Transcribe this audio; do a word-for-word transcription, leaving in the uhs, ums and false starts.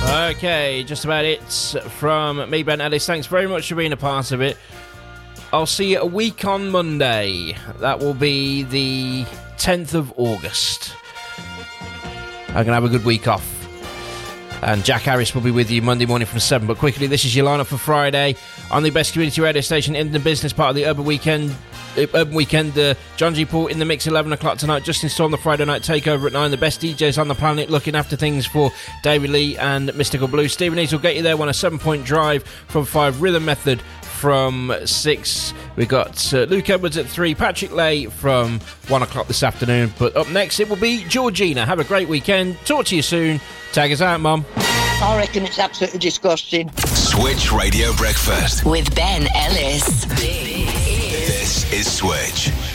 Okay, just about it from me, Ben Ellis. Thanks very much for being a part of it. I'll see you a week on Monday. That will be the tenth of August. I'm going to have a good week off. And Jack Harris will be with you Monday morning from seven. But quickly, this is your lineup for Friday on the best community radio station in the business, part of the Urban Weekend. Urban Weekend, uh, John G. Paul in the mix, eleven o'clock tonight. Justin Storm, the Friday night takeover at nine. The best D Js on the planet looking after things for David Lee and Mystical Blue. Stephen East will get you there on a seven-point drive from five. Rhythm Method from six. We've got uh, Luke Edwards at three. Patrick Lay from one o'clock this afternoon. But up next, it will be Georgina. Have a great weekend. Talk to you soon. Tag us out, Mum. I reckon it's absolutely disgusting. Switch Radio Breakfast with Ben Ellis. This is Switch.